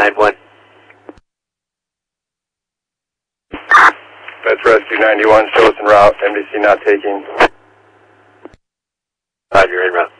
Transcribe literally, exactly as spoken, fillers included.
nine one. That's Rescue ninety-one, show us en route, M D C not taking. Roger, en route.